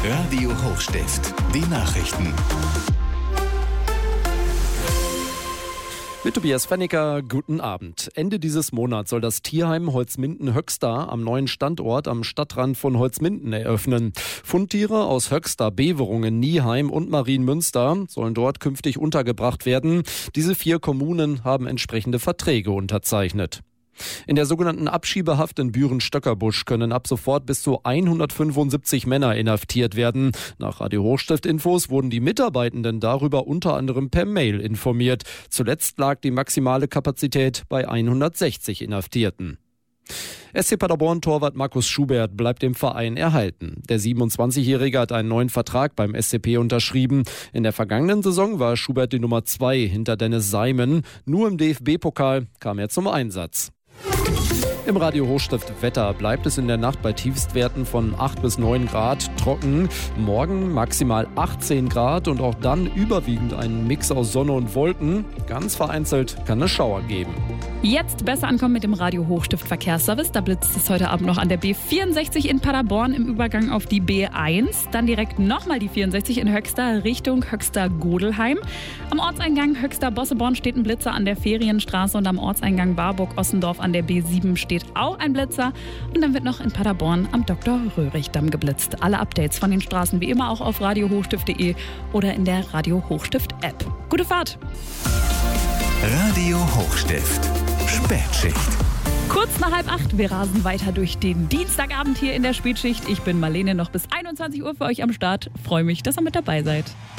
Radio Hochstift, die Nachrichten. Mit Tobias Fennicker, guten Abend. Ende dieses Monats soll das Tierheim Holzminden-Höxter am neuen Standort am Stadtrand von Holzminden eröffnen. Fundtiere aus Höxter, Beverungen, Nieheim und Marienmünster sollen dort künftig untergebracht werden. Diese 4 Kommunen haben entsprechende Verträge unterzeichnet. In der sogenannten Abschiebehaft in Büren-Stöckerbusch können ab sofort bis zu 175 Männer inhaftiert werden. Nach Radio Hochstift-Infos wurden die Mitarbeitenden darüber unter anderem per Mail informiert. Zuletzt lag die maximale Kapazität bei 160 Inhaftierten. SC Paderborn-Torwart Markus Schubert bleibt dem Verein erhalten. Der 27-Jährige hat einen neuen Vertrag beim SCP unterschrieben. In der vergangenen Saison war Schubert die Nummer 2 hinter Dennis Seimen. Nur im DFB-Pokal kam er zum Einsatz. Im Radio Hochstift Wetter bleibt es in der Nacht bei Tiefstwerten von 8 bis 9 Grad trocken. Morgen maximal 18 Grad und auch dann überwiegend ein Mix aus Sonne und Wolken. Ganz vereinzelt kann es Schauer geben. Jetzt besser ankommen mit dem Radio Hochstift Verkehrsservice. Da blitzt es heute Abend noch an der B64 in Paderborn im Übergang auf die B1. Dann direkt nochmal die 64 in Höxter Richtung Höxter-Godelheim. Am Ortseingang Höxter-Bosseborn steht ein Blitzer an der Ferienstraße und am Ortseingang Warburg-Ossendorf an der B7 steht auch ein Blitzer. Und dann wird noch in Paderborn am Dr.-Röhrig-Damm geblitzt. Alle Updates von den Straßen wie immer auch auf radiohochstift.de oder in der Radio Hochstift-App. Gute Fahrt! Radio Hochstift. Spätschicht. Kurz nach 7:30. Wir rasen weiter durch den Dienstagabend hier in der Spätschicht. Ich bin Marlene, noch bis 21 Uhr für euch am Start. Freue mich, dass ihr mit dabei seid.